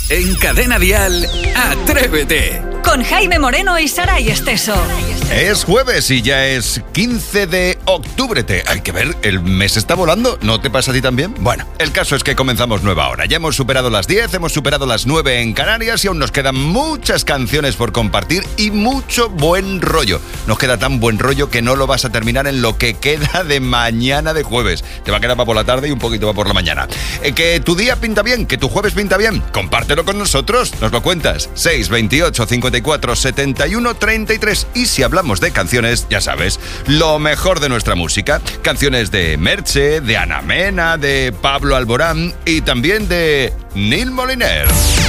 En Cadena Dial, Atrévete. Con Jaime Moreno y Saray Esteso. Es jueves y ya es 15 de octubre. Hay que ver, el mes está volando. ¿No te pasa a ti también? Bueno, el caso es que comenzamos nueva hora. Ya hemos superado las 10, hemos superado las 9 en Canarias y aún nos quedan muchas canciones por compartir y mucho buen rollo. Nos queda tan buen rollo que no lo vas a terminar en lo que queda de mañana de jueves. Te va a quedar para por la tarde y un poquito para por la mañana. Que tu día pinta bien, que tu jueves pinta bien. Compártelo con nosotros, nos lo cuentas. 628 54 71 33. Y si hablamos de canciones, ya sabes, lo mejor de nuestra música. Canciones de Merche, de Ana Mena, de Pablo Alborán y también de Neil Moliner.